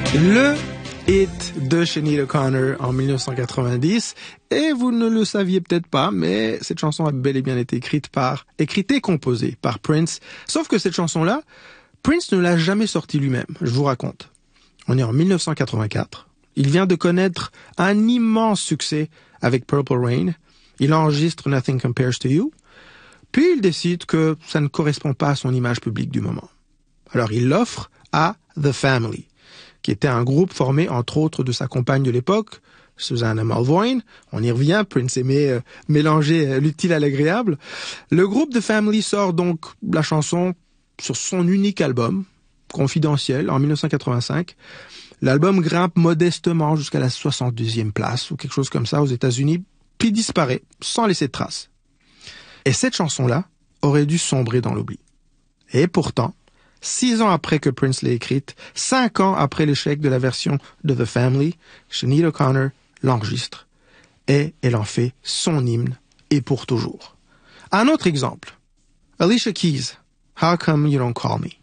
Le hit de Sinéad O'Connor en 1990, et vous ne le saviez peut-être pas, mais cette chanson a bel et bien été écrite et composée par Prince. Sauf que cette chanson-là, Prince ne l'a jamais sortie lui-même, je vous raconte. On est en 1984. Il vient de connaître un immense succès avec Purple Rain. Il enregistre Nothing Compares to You. Puis il décide que ça ne correspond pas à son image publique du moment. Alors il l'offre à The Family, qui était un groupe formé entre autres de sa compagne de l'époque, Susannah Mulvoine. On y revient, Prince aimait mélanger l'utile à l'agréable. Le groupe The Family sort donc la chanson sur son unique album, Confidentiel, en 1985. L'album grimpe modestement jusqu'à la 62e place, ou quelque chose comme ça aux États-Unis, puis disparaît, sans laisser de traces. Et cette chanson-là aurait dû sombrer dans l'oubli. Et pourtant, 6 ans après que Prince l'ait écrite, 5 ans après l'échec de la version de The Family, Sinéad O'Connor l'enregistre. Et elle en fait son hymne, et pour toujours. Un autre exemple. Alicia Keys, How Come You Don't Call Me?